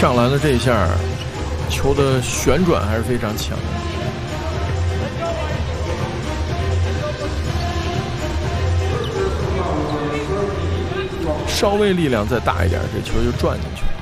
上篮的这一下，球的旋转还是非常强的。稍微力量再大一点，这球就转进去了。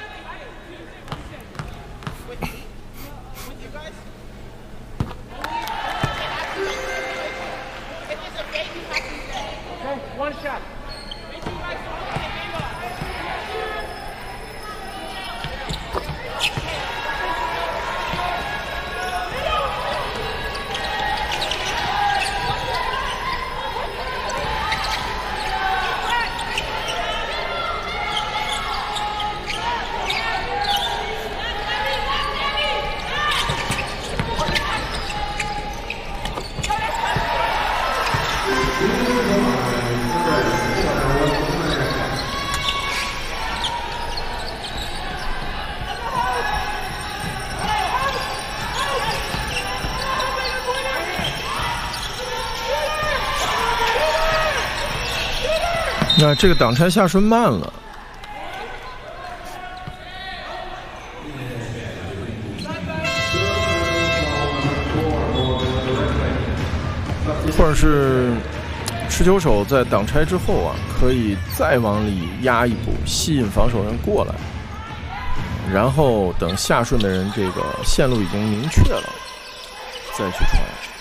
那这个挡拆下顺慢了，或者是持球手在挡拆之后啊，可以再往里压一步，吸引防守人过来，然后等下顺的人这个线路已经明确了，再去传。